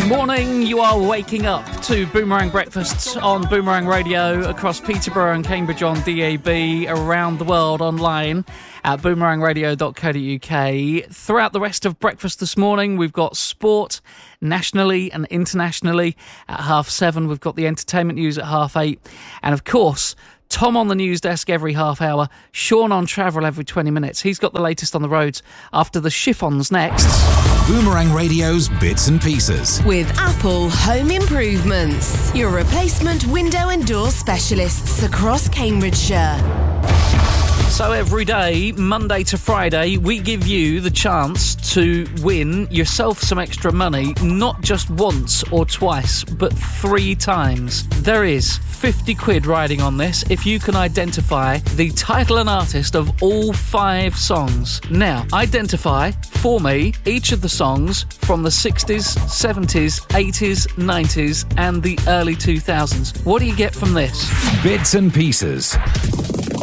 Morning, you are waking up to Boomerang Breakfast on Boomerang Radio across Peterborough and Cambridge on DAB, around the world online at boomerangradio.co.uk. Throughout the rest of breakfast this morning, we've got sport nationally and internationally at 7:30. We've got the entertainment news at 8:30. And of course, Tom on the news desk every half hour, Sean on travel every 20 minutes. He's got the latest on the roads after the chiffons next. Boomerang Radio's Bits and Pieces. With Apple Home Improvements, your replacement window and door specialists across Cambridgeshire. So every day, Monday to Friday, we give you the chance to win yourself some extra money, not just once or twice, but 3 times. There is 50 quid riding on this if you can identify the title and artist of all 5 songs. Now, identify for me each of the songs from the 60s, 70s, 80s, 90s and the early 2000s. What do you get from this? Bits and Pieces.